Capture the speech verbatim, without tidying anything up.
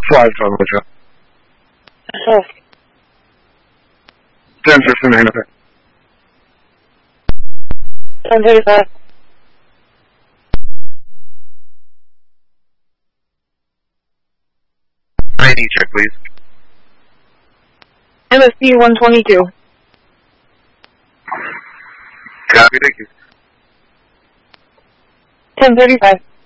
Five, Bravo Joe. Oh. ten fifty-nine, okay. ten thirty-five. I D check, please. M S P one twenty-two. Copy, thank you. ten thirty-five.